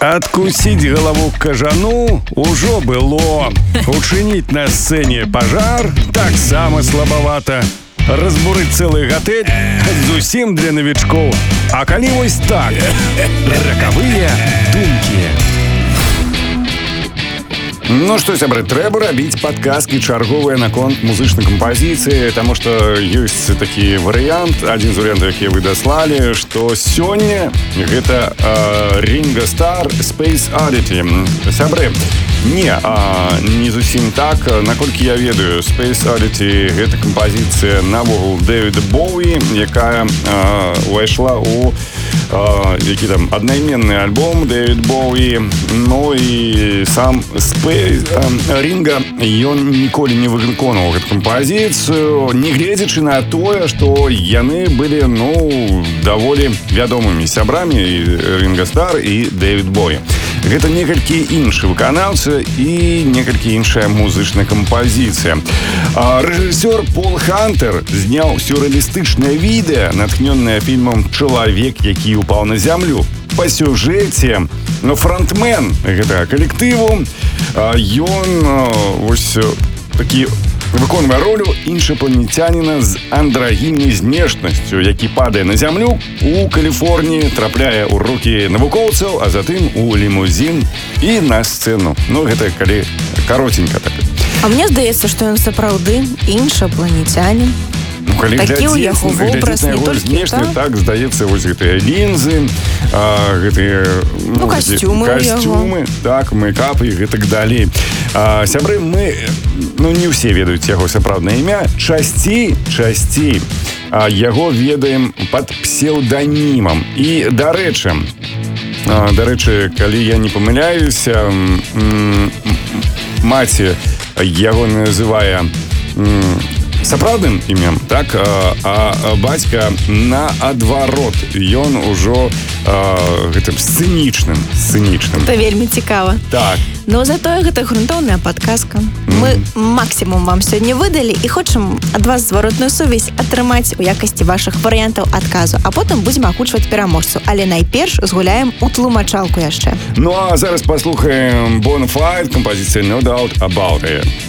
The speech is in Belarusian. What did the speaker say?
Адкусіць галаву кажану ўжо было. Учыніць на сцэне пажар таксама слабавата. Разбурыць цэлы гатэль зусім для навічкоў. А калі вось так, ракавыя думкі. Ну што, сябры, трэба рабіць падказкі чарговыя наконт музычнай кампазіцыі, таму што ёсць такі варыянт, адзін з варыянтаў, якія вы даслалі, што сёння гэта Ringo Starr Space Oddity. Сябры, не зусім так. Наколькі я ведаю, Space Oddity — гэта кампазіцыя навогул Дэвіда Боуі, якая увайшла ў які там аднайменны альбом Дэвід Боуі. Ну і сам Ринга, ён ніколі не выконваў гэту кампазіцыю, нягледзячы на тое, што яны былі, даволі вядомымі сябрамі, і Ринго Старр, і Дэвід Боуі. Гэта некалькі іншы выканаўцы і некалькі іншая музычная кампазіцыя. Рэжысёр Пол Хантер зняў сюррэалістычнае відэа, натхнёнае фільмам «Чалавек, які упаў на зямлю». Па сюжэце фронтмен гэтага калектыву, ён вось такі выконвае ролю іншапланеціаніна з андрагіннай знешнасцю, які падае на зямлю у Каліфорніі, трапляе ў рукі навукоўцаў, а затым у лімузін і на сцэну. Гэта калі каротенька так. А мне здаецца, што ён сапраўды іншапланецянін. Такі ў яго вобраз, не толькі так, здаецца, вось гэтыя лінзы, гэтыя касцюмы, так, мэйкап і гэтак далей. Сябры, мы, не ўсе ведаюць яго сапраўднае імя, часцей яго ведаем пад псеўданімам. І, дарэчы, калі я не памыляюся, маці яго называе сапраўдным імем, так, а бацька наадварот, ён ужо гэтым сцэнічным. Гэта вельмі цікава. Так. Но затое гэта грунтоўная падказка. Мы максімум вам сёння выдалі і хочам ад вас зваротную сувязь атрымаць у якасці вашых варыянтаў адказу, а потым будзем агучваць пераможцу. Але найперш згуляем у тлумачалку яшчэ. Ну а зараз паслухаем Bonafide, кампазіцыя No Doubt About It.